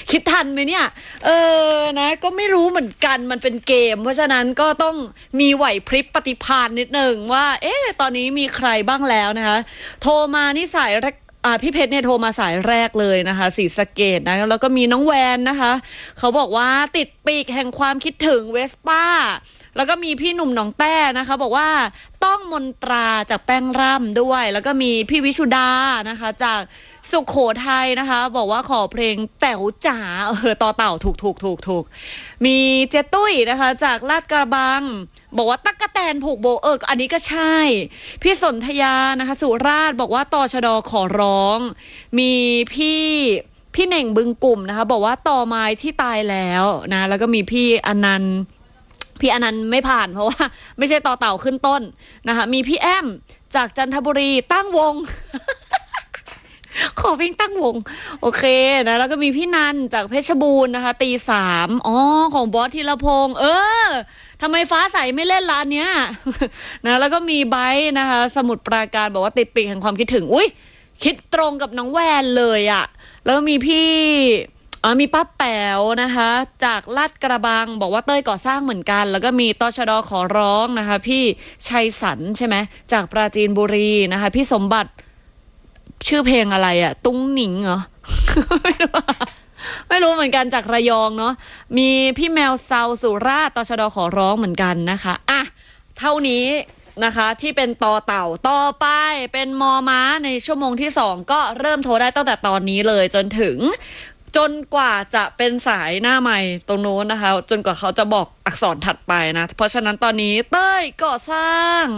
คิดทันไหมเนี่ยนะก็ไม่รู้เหมือนกันมันเป็นเกมเพราะฉะนั้นก็ต้องมีไหวพริบปฏิภาณนิดนึงว่าตอนนี้มีใครบ้างแล้วนะคะโทรมานี่สายแรกพี่เพชรเนี่ยโทรมาสายแรกเลยนะคะศรีสะเกษนะแล้วก็มีน้องแวนนะคะเขาบอกว่าติดปีกแห่งความคิดถึงเวสป้าแล้วก็มีพี่หนุ่มหนองแต้นะคะบอกว่าต้องมนตราจากแป้งร่ำด้วยแล้วก็มีพี่วิชุดานะคะจากสุขโขทัยนะคะบอกว่าขอเพลงแต๋วจ๋าต่อเต่าถูกมีเจตุ้ยนะคะจากลาดกระบังบอกว่าตั๊กแตนผูกโบอันนี้ก็ใช่พี่สนธยานะคะสุราษฎร์บอกว่าตชดขอร้องมีพี่เน่งบึงกลุ่มนะคะบอกว่าต่อไม้ที่ตายแล้วนะแล้วก็มีพี่อนันต์ไม่ผ่านเพราะว่าไม่ใช่ต่อเต่าขึ้นต้นนะคะมีพี่แอมจากจันทบุรีตั้งวง ขอเพลงตั้งวงโอเคนะแล้วก็มีพี่นันจากเพชรบูรณ์นะคะตีสามของบอสธีรพงษ์ทำไมฟ้าใสไม่เล่นร้านเนี้ย นะแล้วก็มีไบค์นะคะสมุทรปราการบอกว่าติดปีกแห่งความคิดถึงอุ้ยคิดตรงกับน้องแวนเลยอ่ะแล้วก็มีมีป้าแป๋วนะคะจากลาดกระบังบอกว่าเต้ยก่อสร้างเหมือนกันแล้วก็มีตชดขอร้องนะคะพี่ชัยสันใช่ไหมจากปราจีนบุรีนะคะพี่สมบัติชื่อเพลงอะไรอ่ะตุ้งหนิงเหรอ ไม่รู้เหมือนกันจากระยองเนาะมีพี่แมวเซาสุราษฎร์ตชดขอร้องเหมือนกันนะคะเท่านี้นะคะที่เป็นต่อเต่าต่อไปเป็นมอม้าในชั่วโมงที่2ก็เริ่มโทรได้ตั้งแต่ตอนนี้เลยจนกว่าจะเป็นสายหน้าใหม่ตรงโน้นนะคะจนกว่าเขาจะบอกอักษรถัดไปนะเพราะฉะนั้นตอนนี้เต้ยก่อสร้าง